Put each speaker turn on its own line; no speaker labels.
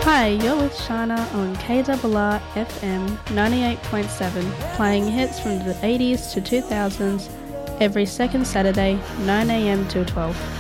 Hi, you're with Shana on KRR FM 98.7, playing hits from the 80s to 2000s every second Saturday, 9am till 12.